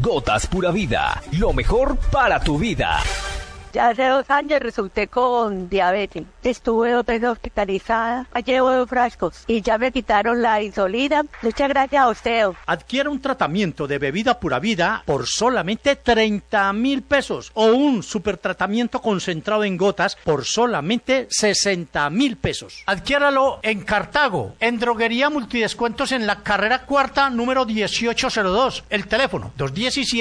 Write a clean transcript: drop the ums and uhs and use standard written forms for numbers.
Gotas Pura Vida, lo mejor para tu vida. Ya hace 2 años resulté con diabetes. Estuve 2 veces hospitalizada. Llevo 2 frascos y ya me quitaron la insulina. Muchas gracias a usted. Adquiera un tratamiento de bebida Pura Vida por solamente 30.000 pesos o un supertratamiento concentrado en gotas por solamente 60.000 pesos. Adquiéralo en Cartago, en Droguería Multidescuentos en la carrera 4ª, número 1802. El teléfono 217